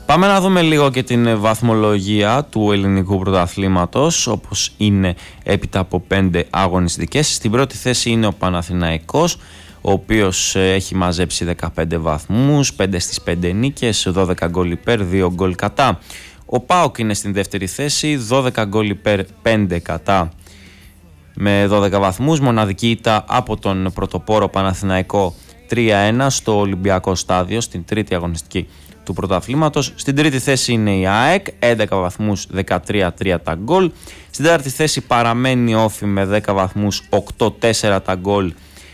Πάμε να δούμε λίγο και την βαθμολογία του ελληνικού πρωταθλήματος, όπως είναι έπειτα από 5 αγωνιστικές. Στην πρώτη θέση είναι ο Παναθηναϊκός, ο οποίος έχει μαζέψει 15 βαθμούς, 5 στις 5 νίκες, 12 γκολ υπέρ, 2 γκολ κατά. Ο ΠΑΟΚ είναι στην δεύτερη θέση, 12 γκολ υπέρ, 5 κατά, με 12 βαθμούς. Μοναδική ήττα από τον πρωτοπόρο Παναθηναϊκό 3-1 στο Ολυμπιακό Στάδιο, στην τρίτη αγωνιστική του πρωταθλήματος. Στην τρίτη θέση είναι η ΑΕΚ, 11 βαθμούς, 13-3 τα γκολ. Στην τέταρτη θέση παραμένει Όφη με 10 βαθμούς, 8-4 τα γκολ.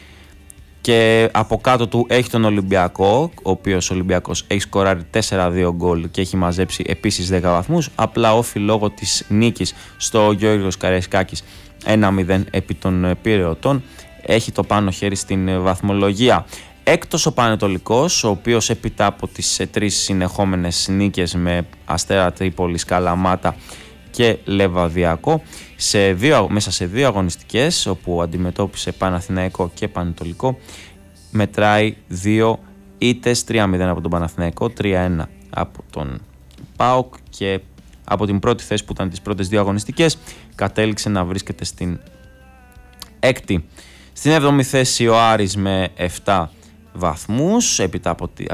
Και από κάτω του έχει τον Ολυμπιακό, ο οποίος Ολυμπιακός έχει σκοράρει 4-2 γκολ και έχει μαζέψει επίσης 10 βαθμούς. Απλά Όφη λόγω της νίκης στο Γιώργος Καραϊσκάκης 1-0 επί των Πειραιωτών έχει το πάνω χέρι στην βαθμολογία. Έκτος ο Πανετολικός, ο οποίος έπειτα από τις 3 συνεχόμενες νίκες με Αστέρα Τρίπολης, Καλαμάτα και Λεβαδιακό μέσα σε 2 αγωνιστικές, όπου αντιμετώπισε Παναθηναϊκό και Πανετολικό, μετράει 2 ήττες, 3-0 από τον Παναθηναϊκό, 3-1 από τον ΠΑΟΚ, και από την πρώτη θέση που ήταν τις πρώτες 2 αγωνιστικές κατέληξε να βρίσκεται στην έκτη. Στην 7η θέση ο Άρης με 7 βαθμούς, έπειτα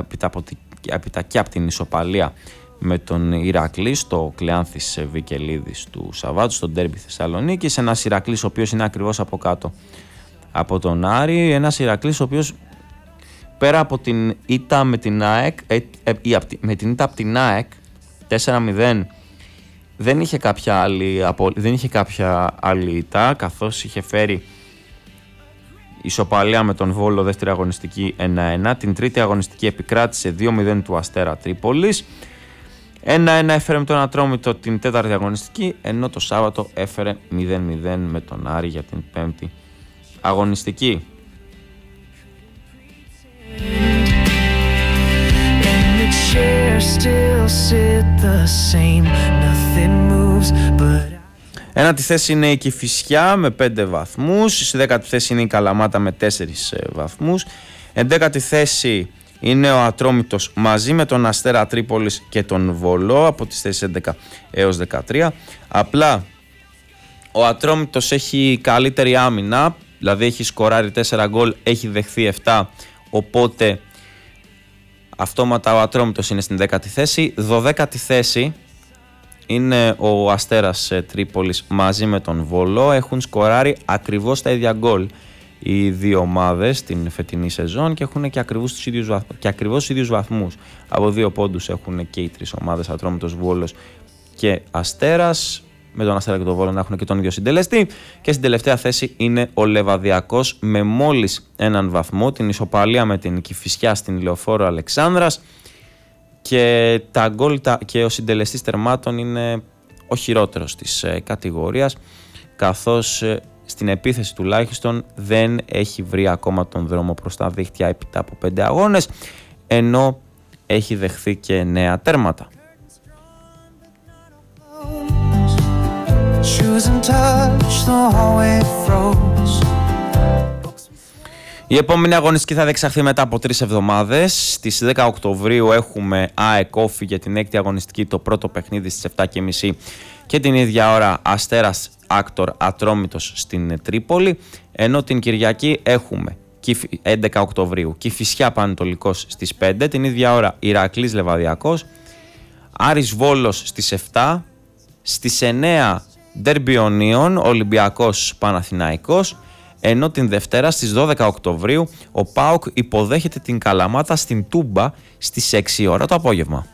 και από την ισοπαλία με τον Ηρακλή στο Κλεάνθης Βικελίδης του Σαββάτου, στο ντέρμπι Θεσσαλονίκης. Ένας Ηρακλής ο οποίος είναι ακριβώς από κάτω από τον Άρη, ένας Ηρακλής ο οποίος πέρα από την ήττα με την ΑΕΚ, με την ήττα από την ΑΕΚ 4-0, δεν είχε κάποια άλλη ήττα, καθώς είχε φέρει ισοπαλία με τον Βόλο δεύτερη αγωνιστική 1-1. Την τρίτη αγωνιστική επικράτησε 2-0 του Αστέρα Τρίπολης. 1-1 έφερε με τον Ατρόμητο την τέταρτη αγωνιστική, ενώ το Σάββατο έφερε 0-0 με τον Άρη για την πέμπτη αγωνιστική. Ένατη θέση είναι η Κηφισιά με 5 βαθμούς, στη 10η θέση είναι η Καλαμάτα με 4 βαθμούς, 11η θέση είναι ο Ατρόμητος μαζί με τον Αστέρα Τρίπολης και τον Βόλο από τις θέσεις 11 έως 13. Απλά ο Ατρόμητος έχει καλύτερη άμυνα, δηλαδή έχει σκοράρει 4 γκολ, έχει δεχθεί 7, οπότε αυτόματα ο Ατρόμητος είναι στην 10η θέση. 12η θέση είναι ο Αστέρας Τρίπολης μαζί με τον Βόλο, έχουν σκοράρει ακριβώς τα ίδια γκολ οι δύο ομάδες στην φετινή σεζόν και έχουν και ακριβώς τους ίδιους βαθμούς. Από 2 πόντους έχουν και οι 3 ομάδες, Ατρόμητος, Βόλος και Αστέρας, με τον Αστέρα και τον Βόλο να έχουν και τον ίδιο συντελεστή. Και στην τελευταία θέση είναι ο Λεβαδιακός με μόλις 1 βαθμό, την ισοπαλία με την Κηφισιά στην Λεωφόρο Αλεξάνδρας, και τα γκολ και ο συντελεστής τερμάτων είναι ο χειρότερος της κατηγορίας, καθώς στην επίθεση τουλάχιστον δεν έχει βρει ακόμα τον δρόμο προς τα δίχτυα έπειτα από 5 αγώνες, ενώ έχει δεχθεί και 9 τέρματα. Η επόμενη αγωνιστική θα διεξαχθεί μετά από 3 εβδομάδες. Στις 10 Οκτωβρίου έχουμε ΑΕΚ Όφη για την 6η αγωνιστική, το πρώτο παιχνίδι στις 7.30 και την ίδια ώρα Αστέρας Άκτορ Ατρόμητος στην Τρίπολη, ενώ την Κυριακή έχουμε 11 Οκτωβρίου Κηφισιά Πανετολικός στις 5, την ίδια ώρα Ηρακλής Λεβαδιακός, Άρης Βόλος στις 7, στις 9 Ντέρμπι Ιωνίων Ολυμπιακός Παναθηναϊκός, ενώ την Δευτέρα στις 12 Οκτωβρίου ο ΠΑΟΚ υποδέχεται την Καλαμάτα στην Τούμπα στις 6 ώρα το απόγευμα.